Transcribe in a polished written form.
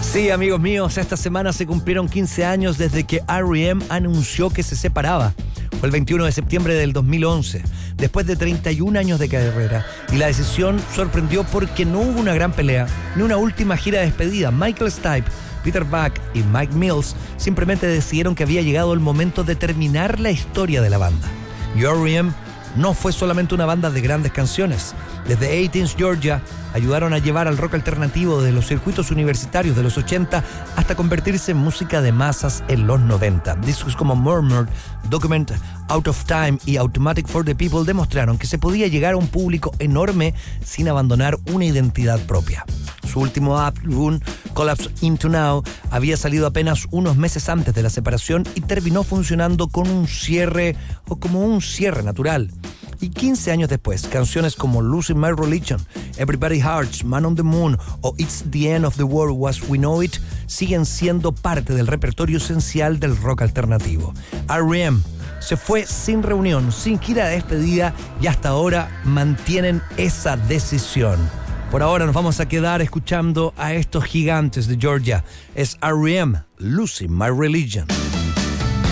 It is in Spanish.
Sí, amigos míos, esta semana se cumplieron 15 años desde que R.E.M. anunció que se separaba. Fue el 21 de septiembre del 2011, después de 31 años de carrera. Y la decisión sorprendió porque no hubo una gran pelea, ni una última gira de despedida. Michael Stipe, Peter Buck y Mike Mills simplemente decidieron que había llegado el momento de terminar la historia de la banda. Y R.E.M. no fue solamente una banda de grandes canciones. Desde Athens, Georgia, ayudaron a llevar al rock alternativo de los circuitos universitarios de los 80 hasta convertirse en música de masas en los 90. Discos como Murmur, Document, Out of Time y Automatic for the People demostraron que se podía llegar a un público enorme sin abandonar una identidad propia. Su último álbum, Collapse Into Now, había salido apenas unos meses antes de la separación y terminó funcionando con un cierre o como un cierre natural. Y 15 años después, canciones como Losing My Religion, Everybody Hurts, Man on the Moon o It's the End of the World as We Know It siguen siendo parte del repertorio esencial del rock alternativo. R.E.M. se fue sin reunión, sin gira de despedida y hasta ahora mantienen esa decisión. Por ahora nos vamos a quedar escuchando a estos gigantes de Georgia. Es R.E.M. Losing My Religion.